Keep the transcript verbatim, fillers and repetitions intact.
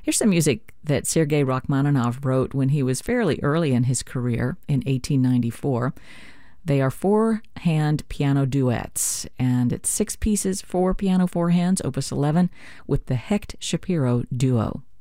Here's some music that Sergei Rachmaninoff wrote when he was fairly early in his career in eighteen ninety-four. They are four-hand piano duets, and it's six pieces, four piano, four hands, opus eleven, with the Hecht Shapiro Duo.